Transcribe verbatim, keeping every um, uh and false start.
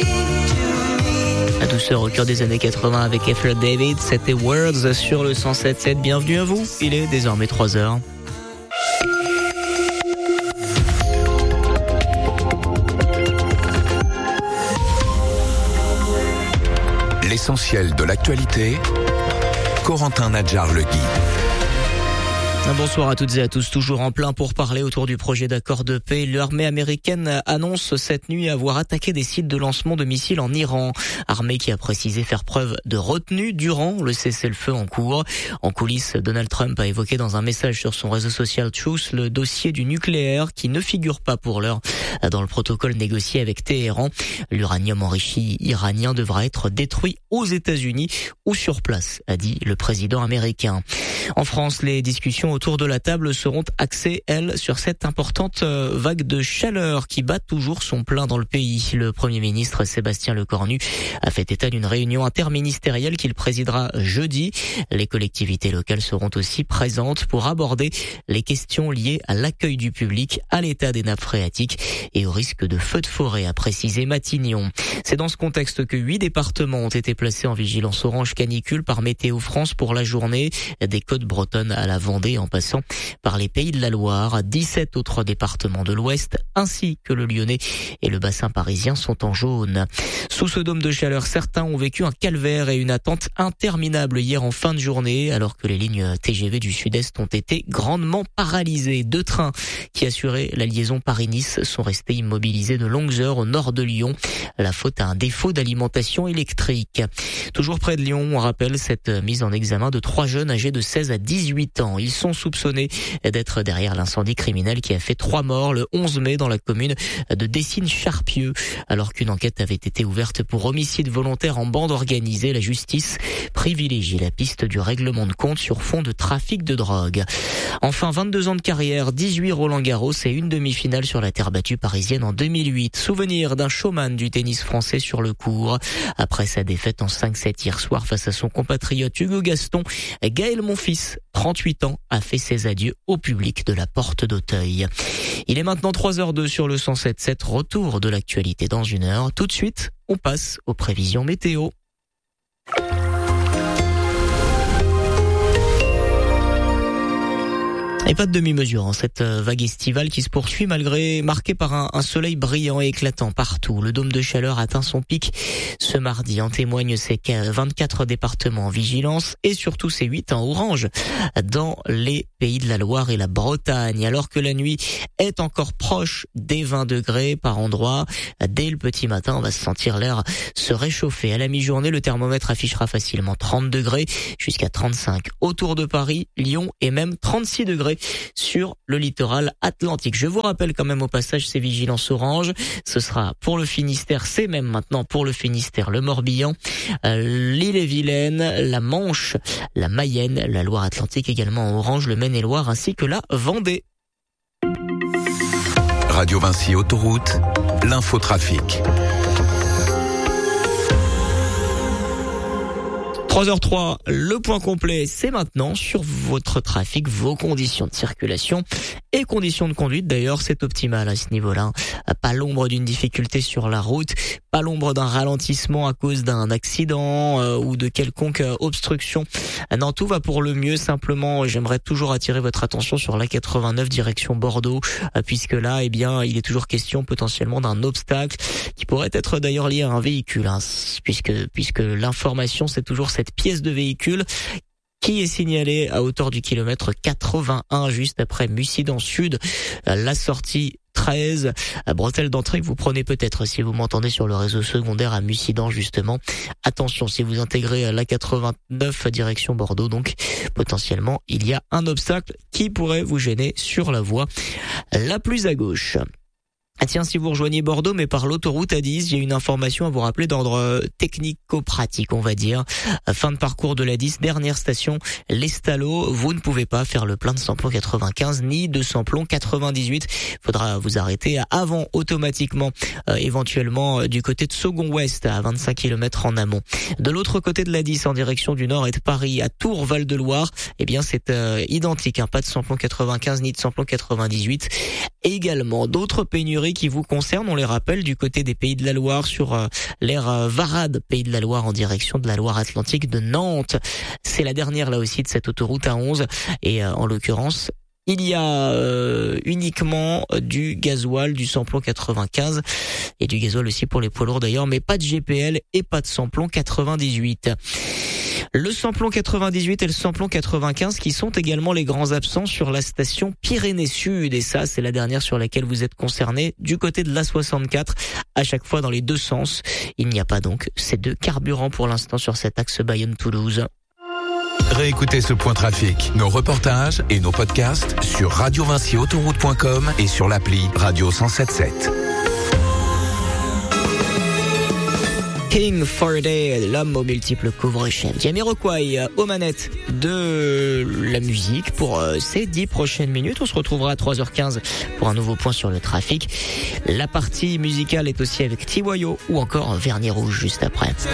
La douceur au cœur des années quatre-vingts avec Ethel David, c'était Words sur le cent sept sept. Bienvenue à vous, il est désormais trois heures. L'essentiel de l'actualité, Corentin Nadjar-Legui. Bonsoir à toutes et à tous, toujours en plein pour parler autour du projet d'accord de paix. L'armée américaine annonce cette nuit avoir attaqué des sites de lancement de missiles en Iran. Armée qui a précisé faire preuve de retenue durant le cessez-le-feu en cours. En coulisses, Donald Trump a évoqué dans un message sur son réseau social Truth le dossier du nucléaire qui ne figure pas pour l'heure dans le protocole négocié avec Téhéran. L'uranium enrichi iranien devra être détruit aux États-Unis ou sur place, a dit le président américain. En France, les discussions autour de la table seront axées, elles, sur cette importante vague de chaleur qui bat toujours son plein dans le pays. Le Premier ministre Sébastien Lecornu a fait état d'une réunion interministérielle qu'il présidera jeudi. Les collectivités locales seront aussi présentes pour aborder les questions liées à l'accueil du public, à l'état des nappes phréatiques et au risque de feux de forêt, a précisé Matignon. C'est dans ce contexte que huit départements ont été placés en vigilance orange canicule par Météo France pour la journée, des côtes bretonnes à la Vendée en passant par les Pays de la Loire. dix-sept autres départements de l'Ouest ainsi que le Lyonnais et le bassin parisien sont en jaune. Sous ce dôme de chaleur, certains ont vécu un calvaire et une attente interminable hier en fin de journée alors que les lignes T G V du Sud-Est ont été grandement paralysées. Deux trains qui assuraient la liaison Paris-Nice sont restés immobilisés de longues heures au nord de Lyon. La faute à un défaut d'alimentation électrique. Toujours près de Lyon, on rappelle cette mise en examen de trois jeunes âgés de seize à dix-huit ans. Ils sont soupçonnés d'être derrière l'incendie criminel qui a fait trois morts le onze mai dans la commune de Dessines-Charpieu. Alors qu'une enquête avait été ouverte pour homicide volontaire en bande organisée, la justice privilégie la piste du règlement de compte sur fond de trafic de drogue. Enfin, vingt-deux ans de carrière, dix-huit Roland-Garros et une demi-finale sur la terre battue parisienne en deux mille huit. Souvenir d'un showman du tennis français sur le court. Après sa défaite en cinq sept hier soir face à son compatriote Hugo Gaston, Gaël Monfils, trente-huit ans, a fait ses adieux au public de la Porte d'Auteuil. Il est maintenant trois heures deux sur le cent sept sept. Retour de l'actualité dans une heure. Tout de suite, on passe aux prévisions météo. Et pas de demi-mesure en cette vague estivale qui se poursuit malgré marquée par un, un soleil brillant et éclatant partout. Le dôme de chaleur atteint son pic ce mardi. En témoignent ces vingt-quatre départements en vigilance et surtout ces huit en orange dans les Pays de la Loire et la Bretagne. Alors que la nuit est encore proche des vingt degrés par endroit, dès le petit matin, on va se sentir l'air se réchauffer. À la mi-journée, le thermomètre affichera facilement trente degrés jusqu'à trente-cinq autour de Paris, Lyon et même trente-six degrés sur le littoral atlantique. Je vous rappelle quand même au passage ces vigilances orange. Ce sera pour le Finistère, c'est même maintenant pour le Finistère, le Morbihan, euh, l'Ille-et-Vilaine, la Manche, la Mayenne, la Loire-Atlantique également en orange, le Maine-et-Loire ainsi que la Vendée. Radio Vinci Autoroute, l'infotrafic. trois heures trois, le point complet, c'est maintenant sur votre trafic, vos conditions de circulation et conditions de conduite. D'ailleurs, c'est optimal à ce niveau-là. Pas l'ombre d'une difficulté sur la route, pas l'ombre d'un ralentissement à cause d'un accident euh, ou de quelconque euh, obstruction. Non, tout va pour le mieux. Simplement, j'aimerais toujours attirer votre attention sur l'A quatre-vingt-neuf direction Bordeaux, euh, puisque là, eh bien, il est toujours question potentiellement d'un obstacle qui pourrait être d'ailleurs lié à un véhicule, hein, puisque puisque l'information, c'est toujours cette pièce de véhicule qui est signalée à hauteur du kilomètre quatre-vingt-un, juste après Mussidan Sud, la sortie treize, à bretelle d'entrée que vous prenez peut-être si vous m'entendez sur le réseau secondaire à Mussidan justement. Attention, si vous intégrez l'A quatre-vingt-neuf direction Bordeaux, donc potentiellement il y a un obstacle qui pourrait vous gêner sur la voie la plus à gauche. Ah tiens, si vous rejoignez Bordeaux, mais par l'autoroute A dix, il y a une information à vous rappeler d'ordre technico-pratique, on va dire. Fin de parcours de l'A dix, dernière station, l'Estalo. Vous ne pouvez pas faire le plein de samplon quatre-vingt-quinze ni de samplon quatre-vingt-dix-huit. Faudra vous arrêter avant automatiquement, euh, éventuellement euh, du côté de Saugon-Ouest, à vingt-cinq kilomètres en amont. De l'autre côté de l'A dix, en direction du nord et de Paris, à Tours, Val-de-Loire, eh bien c'est euh, identique, hein, pas de samplon quatre-vingt-quinze ni de samplon quatre-vingt-dix-huit. Et également d'autres pénuries qui vous concernent, on les rappelle, du côté des Pays de la Loire sur euh, l'aire euh, Varade, Pays de la Loire en direction de la Loire-Atlantique de Nantes. C'est la dernière là aussi de cette autoroute A onze et euh, en l'occurrence il y a euh, uniquement du gasoil, du samplon quatre-vingt-quinze et du gasoil aussi pour les poids lourds d'ailleurs, mais pas de G P L et pas de samplon quatre-vingt-dix-huit. Le samplon quatre-vingt-dix-huit et le samplon quatre-vingt-quinze qui sont également les grands absents sur la station Pyrénées Sud. Et ça, c'est la dernière sur laquelle vous êtes concerné du côté de l'A soixante-quatre, à chaque fois dans les deux sens. Il n'y a pas donc ces deux carburants pour l'instant sur cet axe Bayonne-Toulouse. Réécoutez ce point trafic, nos reportages et nos podcasts sur radio vinci autoroute point com et sur l'appli Radio cent sept sept. King for a Day, l'homme aux multiples couvre-chefs. Jamiroquai aux manettes de la musique pour euh, ces dix prochaines minutes. On se retrouvera à trois heures quinze pour un nouveau point sur le trafic. La partie musicale est aussi avec Tiwayo ou encore Vernis Rouge juste après.